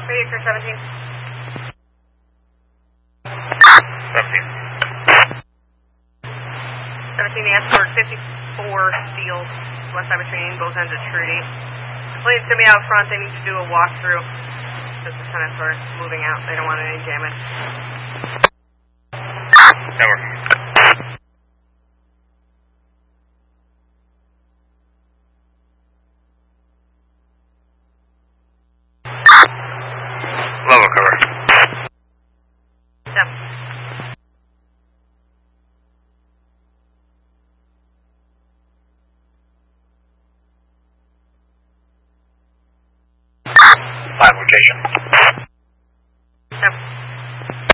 Radio for 17. 17. 17, the escort 54 Steel, west side between both ends of Trudy. Please to me out front, they need to do a walkthrough. This is kind of sort of moving out, they don't want any damage. Network. Level cover. Yep. Live location.